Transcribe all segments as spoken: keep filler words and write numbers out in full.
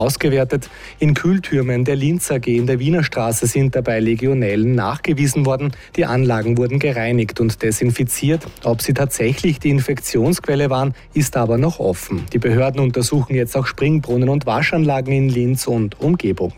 ausgewertet. In Kühltürmen der Linz A G in der Wiener Straße sind dabei Legionellen nachgewiesen worden. Die Anlagen wurden gereinigt und desinfiziert. Ob sie tatsächlich die Infektionsquelle waren, ist aber noch offen. Die Behörden untersuchen jetzt auch Springbrunnen und Waschanlagen in Linz und Umgebung.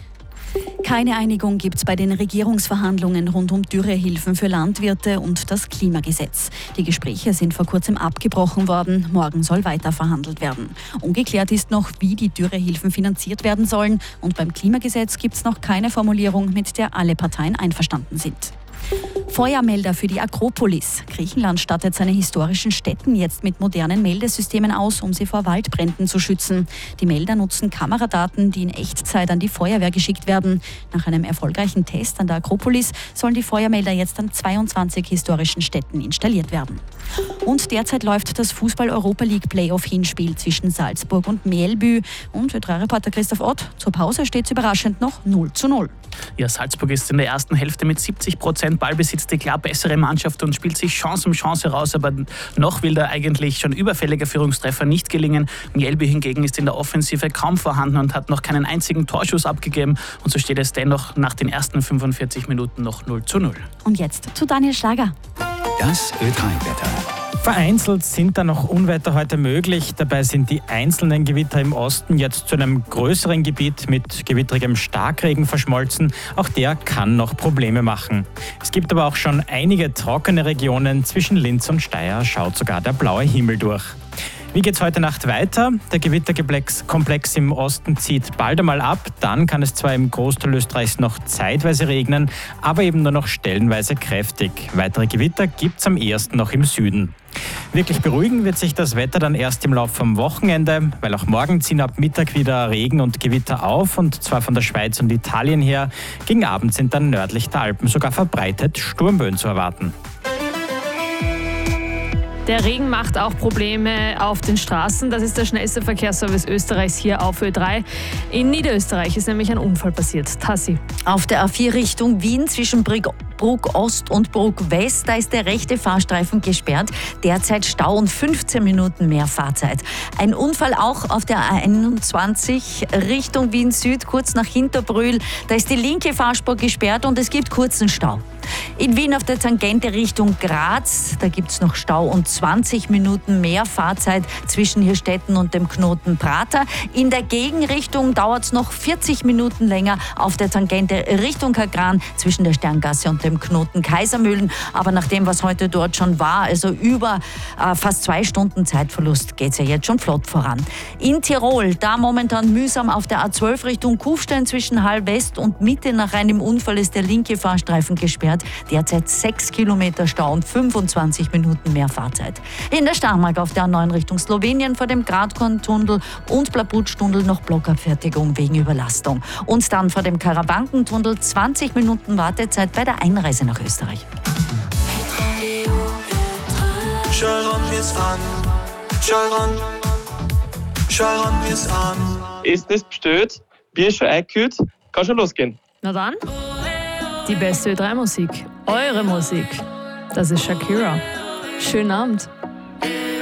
Keine Einigung gibt es bei den Regierungsverhandlungen rund um Dürrehilfen für Landwirte und das Klimagesetz. Die Gespräche sind vor kurzem abgebrochen worden. Morgen soll weiter verhandelt werden. Ungeklärt ist noch, wie die Dürrehilfen finanziert werden sollen. Und beim Klimagesetz gibt es noch keine Formulierung, mit der alle Parteien einverstanden sind. Feuermelder für die Akropolis. Griechenland stattet seine historischen Stätten jetzt mit modernen Meldesystemen aus, um sie vor Waldbränden zu schützen. Die Melder nutzen Kameradaten, die in Echtzeit an die Feuerwehr geschickt werden. Nach einem erfolgreichen Test an der Akropolis sollen die Feuermelder jetzt an zweiundzwanzig historischen Städten installiert werden. Und derzeit läuft das Fußball-Europa-League-Playoff-Hinspiel zwischen Salzburg und Mjällby. Und für drei Reporter Christoph Ott, zur Pause steht es überraschend noch null zu null. Ja, Salzburg ist in der ersten Hälfte mit siebzig Prozent Ballbesitz die klar bessere Mannschaft und spielt sich Chance um Chance raus, aber noch will der eigentlich schon überfällige Führungstreffer nicht gelingen. Mjällby hingegen ist in der Offensive kaum vorhanden und hat noch keinen einzigen Torschuss abgegeben und so steht es dennoch nach den ersten fünfundvierzig Minuten noch null zu null. Und jetzt zu Daniel Schlager. Das Ö drei Wetter. Vereinzelt sind da noch Unwetter heute möglich. Dabei sind die einzelnen Gewitter im Osten jetzt zu einem größeren Gebiet mit gewitterigem Starkregen verschmolzen. Auch der kann noch Probleme machen. Es gibt aber auch schon einige trockene Regionen. Zwischen Linz und Steyr schaut sogar der blaue Himmel durch. Wie geht's heute Nacht weiter? Der Gewitterkomplex im Osten zieht bald einmal ab. Dann kann es zwar im Großteil Österreichs noch zeitweise regnen, aber eben nur noch stellenweise kräftig. Weitere Gewitter gibt's am ehesten noch im Süden. Wirklich beruhigen wird sich das Wetter dann erst im Laufe vom Wochenende, weil auch morgen ziehen ab Mittag wieder Regen und Gewitter auf, und zwar von der Schweiz und Italien her. Gegen Abend sind dann nördlich der Alpen sogar verbreitet Sturmböen zu erwarten. Der Regen macht auch Probleme auf den Straßen. Das ist der schnellste Verkehrsservice Österreichs hier auf Ö drei. In Niederösterreich ist nämlich ein Unfall passiert. Tassi. Auf der A vier Richtung Wien zwischen Bruck Ost und Bruck West, da ist der rechte Fahrstreifen gesperrt. Derzeit Stau und fünfzehn Minuten mehr Fahrzeit. Ein Unfall auch auf der A einundzwanzig Richtung Wien Süd, kurz nach Hinterbrühl. Da ist die linke Fahrspur gesperrt und es gibt kurzen Stau. In Wien auf der Tangente Richtung Graz, da gibt es noch Stau und zwanzig Minuten mehr Fahrzeit zwischen Hirstetten und dem Knoten Prater. In der Gegenrichtung dauert es noch vierzig Minuten länger auf der Tangente Richtung Kagran zwischen der Sterngasse und dem Knoten Kaisermühlen. Aber nach dem, was heute dort schon war, also über äh, fast zwei Stunden Zeitverlust, geht es ja jetzt schon flott voran. In Tirol, da momentan mühsam auf der A zwölf Richtung Kufstein zwischen Hall West und Mitte. Nach einem Unfall ist der linke Fahrstreifen gesperrt. Derzeit sechs Kilometer Stau und fünfundzwanzig Minuten mehr Fahrzeit. In der Starnmark auf der A neun Richtung Slowenien vor dem Gradkorn-Tunnel und Blabutsch-Tunnel noch Blockabfertigung wegen Überlastung. Und dann vor dem Karabanken-Tunnel zwanzig Minuten Wartezeit bei der Einreise nach Österreich. Schauen wir's an, schauen, schauen wir's an. Ist das bestellt? Bier ist schon eingekühlt? Kann schon losgehen. Na dann, die beste Ö drei Musik, eure Musik. Das ist Shakira. Schönen Abend.